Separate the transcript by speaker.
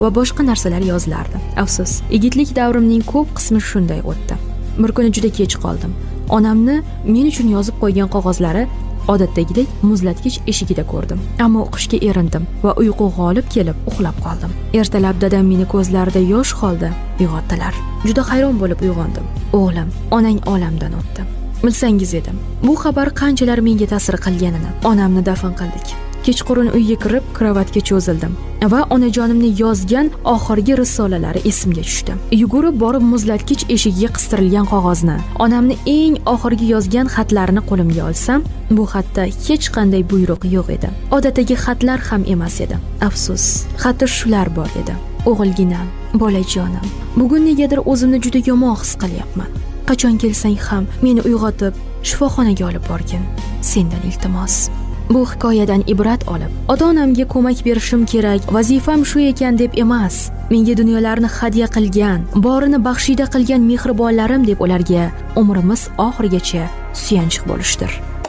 Speaker 1: va boshqa narsalar yozilardi. Afsus, yigitlik davrimning ko'p qismi shunday o'tdi. Bir kuni juda kech qoldim. Onamni men uchun yozib qo'ygan qog'ozlari odatdagidek muzlatkich eshigida ko'rdim. Ammo o'qishga erindim va uyqu g'olib kelib uxlab qoldim. Ertalab dadam meni ko'zlarida yosh holda uyg'otdilar. Juda hayron bo'lib uyg'ondim. O'g'lim, onang olamdan o'tdi. Bilsangiz edim, bu xabar qanchalar menga ta'sir qilganini. Onamni dafn qildik. Kechqurun uyga kirib, kravatga cho'zildim va onajonimning yozgan oxirgi risolalari esimga tushdi. Yugurib borib muzlatkich eshigiga qistirilgan qog'ozni, onamni eng oxirgi yozgan xatlarini qo'limga olsam, bu xatda hech qanday buyruq yo'q edi. Odatdagi xatlar ham emas edi. Afsus, xatda shular bor edi. O'g'ilginam, bolajonim, bugun negadir o'zimni juda yomon his qilyapman. Qachon kelsang ham meni uyg'otib, shifoxonaga olib borgin. Sendan iltimos. Bu hikoyadan ibrat olib, ota-onamga ko'mak berishim kerak, vazifam shu ekan deb emas, menga dunyolarni hadya qilgan, borini baxshida qilgan mehribonlarim deb ularga umrimiz oxirigacha suyanchiq bo'lishdir.